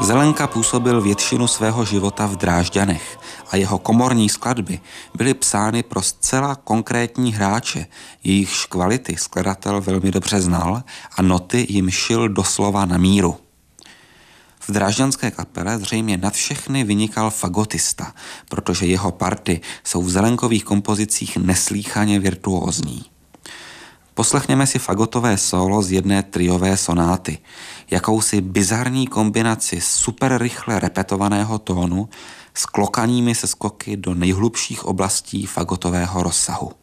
Zelenka působil většinu svého života v Drážďanech a jeho komorní skladby byly psány pro zcela konkrétní hráče, jejichž kvality skladatel velmi dobře znal a noty jim šil doslova na míru. V drážďanské kapele zřejmě nad všechny vynikal fagotista, protože jeho party jsou v Zelenkových kompozicích neslýchaně virtuózní. Poslechněme si fagotové sólo z jedné triové sonáty, jakousi bizarní kombinaci super rychle repetovaného tónu s klokanými seskoky do nejhlubších oblastí fagotového rozsahu.